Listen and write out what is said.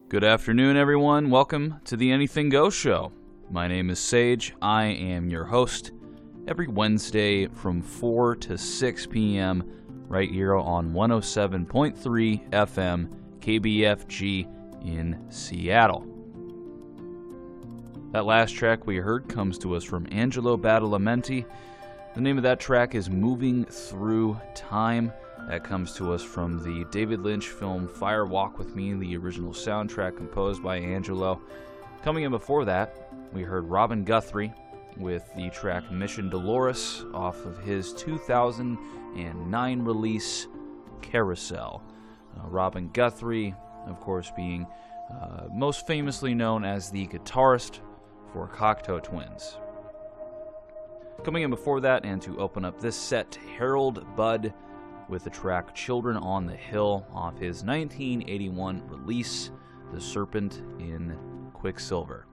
Good afternoon, everyone. Welcome to the Anything Goes show. My name is Sage. I am your host every Wednesday from 4 to 6 p.m. right here on 107.3 FM KBFG in Seattle. That last track we heard comes to us from Angelo Badalamenti. The name of that track is Moving Through Time. That comes to us from the David Lynch film Fire Walk With Me, the original soundtrack composed by Angelo. Coming in before that, we heard Robin Guthrie with the track Mission Dolores off of his 2009 release Carousel. Robin Guthrie, of course, being most famously known as the guitarist for Cocteau Twins. Coming in before that, and to open up this set, Harold Budd with the track Children on the Hill off his 1981 release, The Serpent in Quicksilver.